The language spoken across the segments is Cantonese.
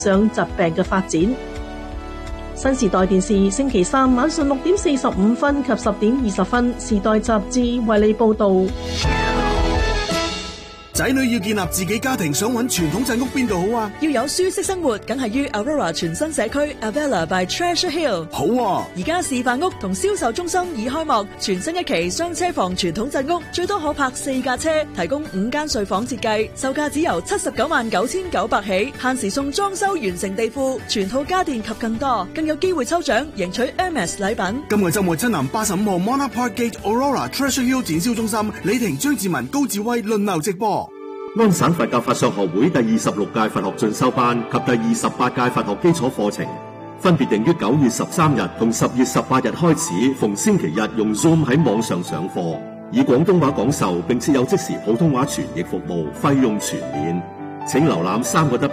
上疾病嘅發展。新時代電視星期三晚上6點45分及10點20分，時代雜誌為你報道。 仔女要建立自己家庭，想揾傳統鎮屋邊度好啊？ 要有舒適生活，梗係於 Aurora 全新社區 Avella by Treasure Hill。 好啊！ 而家示範屋同銷售中心已開幕，全新一期雙車房傳統鎮屋，最多可泊4架車，提供5間睡房設計，售價只由799900起，限時送裝修完成地庫、全套家電及更多，更有機會抽獎贏取 Hermes 禮品。 今個週末親臨85號 Monarch Park Gate Aurora Treasure Hill 展銷中心，李婷、張志文、高志威輪流直播。 安省佛教法相學會第26屆佛學進修班及第28屆佛學基礎課程，分別定於9月13日同10月18日開始，逢星期日用 Zoom 喺網上上課，以廣東話講授，並設有即時普通話傳譯服務，費用全免。請瀏覽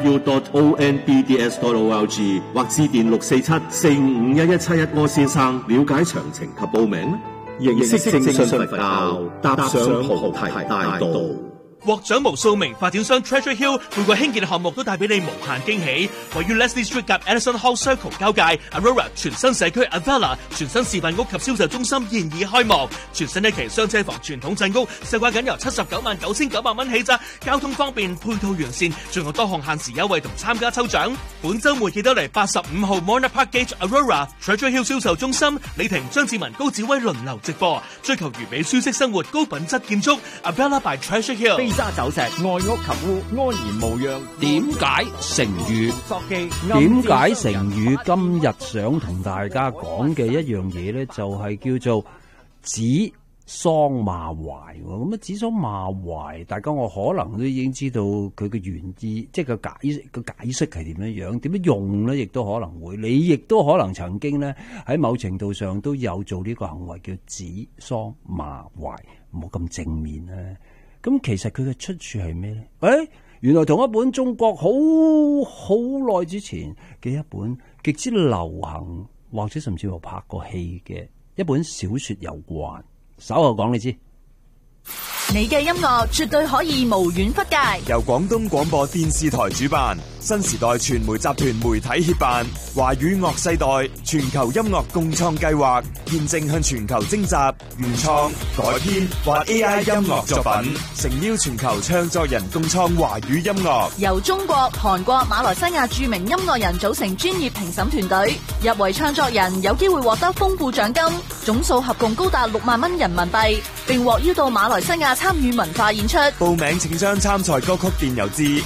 3w.onbds.org 或致電647-455-1171柯先生了解詳情及報名。認識正信佛教，踏上菩提大道。 獲獎無數名發展商 Treasure Hill 每個興建項目都帶俾你無限驚喜。位於 Leslie Street 及 Edison Hall Circle 交界 Aurora 全新社區 Avella 全新示範屋及銷售中心現已開幕，全新一期雙車房傳統鎮屋，售價僅由799900蚊起咋，交通方便，配套完善，仲有多項限時優惠同參加抽獎。本週末記得嚟85號 Monarch Park Gate Aurora Treasure Hill 銷售中心，李婷、張志文、高志威輪流直播，追求完美舒適生活，高品質建築 Avella by Treasure Hill。 飛沙走石，愛屋及烏，安然無恙。 點解成語？點解成語？今日想同大家講嘅一樣嘢咧，就係叫做指桑罵槐。咁啊，指桑罵槐，大家我可能都已經知道佢嘅原意，即係個解釋係點樣用咧，亦都可能會，你亦都可能曾經咧喺某程度上都有做呢個行為，叫指桑罵槐，唔好咁正面咧。咁其實佢嘅出處係咩咧？原來同一本中國好耐之前嘅一本極之流行，或者甚至乎拍過戲嘅一本小說有關。稍後講你知。 你嘅音樂絕對可以無遠弗屆， 由廣東廣播電視台主辦，新時代傳媒集團媒體協辦，華語樂世代全球音樂共創計劃，現正向全球徵集原創、改編或 AI 音樂作品，誠邀全球唱作人共創華語音樂。 由中國、韓國、馬來西亞著名音樂人組成專業評審團隊，入圍創作人有機會獲得豐富獎金，總數合共高達6萬蚊人民幣，並獲邀到馬來西亞參與文化演出。 報名請將參賽歌曲電郵至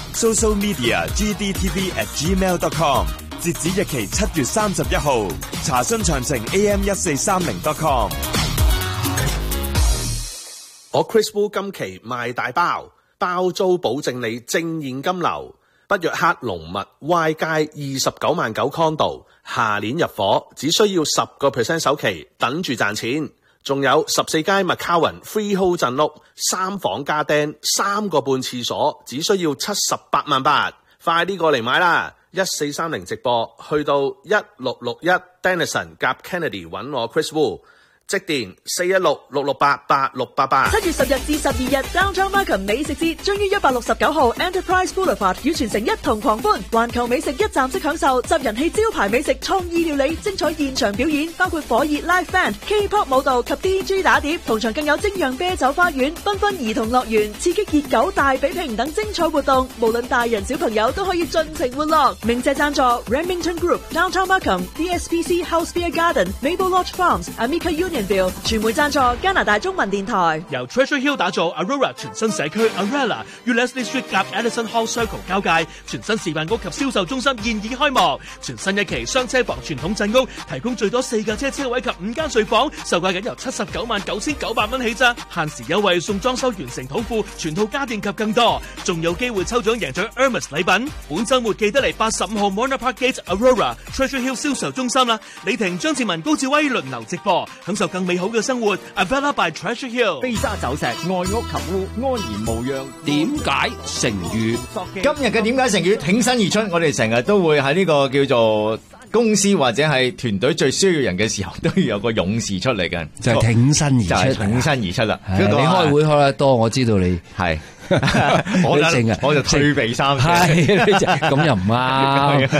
socialmedia@gdtv@gmail.com， 截止日期7月31號。查詢詳情 am1430.com。 我 Chris Wu 今期賣大包，包租保證你正現金流。北約克龍密 Y 街29萬9 condo， 下年入伙，只需要10% 首期，等住賺錢。仲有14街麥卡雲 freehold 鎮屋，3房加釘，3個半廁所，只需要78萬8，快啲過嚟買啦！1430直播，去到1661 Denison 夾 Kennedy 揾我 Chris Wu。即電416-668-8688。 7月10日至12日 Downtown Markham 美食節將於169號 Enterprise Boulevard 與全城一同狂歡，環球美食一站式享受，集人氣招牌美食、創意料理、精彩現場表演，包括火熱 live band、K-pop 舞蹈及 DJ 打碟，同場更有精釀啤酒花園、繽紛兒童樂園、刺激熱狗大比拼等精彩活動，無論大人小朋友都可以盡情玩樂。鳴謝贊助 Remington Group、Downtown Markham、DSPC House Beer Garden、Maple Lodge Farms、Amica Union。傳媒贊助加拿大中文電台， 由 Treasure Hill 打造 Aurora 全新社區 Aurora 與 Leslie Street 夾 Edison Hall Circle 交界，全新示範屋及銷售中心現已開幕，全新一期雙車房傳統鎮屋，提供最多4架車位及5間睡房，售價僅由799900蚊起咋，限時優惠送裝修完成土庫，全套家電及更多，仲有機會抽獎贏取 Hermes 禮品。本週末記得嚟85號 Monarch Park Gate Aurora Treasure Hill 銷售中心啦！李婷、張志文、高志威輪流直播，享受更美好嘅生活 Avella by Treasure Hill。 飛沙走石，愛屋及烏，安然無恙。 點解成語？ 今日嘅點解成語挺身而出，我哋成日都會喺呢個叫做公司或者係團隊最需要人嘅時候，都要有個勇士出嚟嘅， 就係挺身而出， 就係挺身而出啦。 你開會開得多，我知道你係我就退避三舍， 係咁又唔啱。